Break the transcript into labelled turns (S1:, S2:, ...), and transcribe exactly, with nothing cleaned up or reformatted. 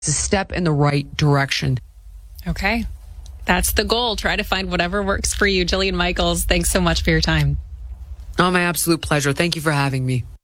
S1: a step in the right direction.
S2: Okay. That's the goal. Try to find whatever works for you. Jillian Michaels, thanks so much for your time.
S1: Oh, my absolute pleasure. Thank you for having me.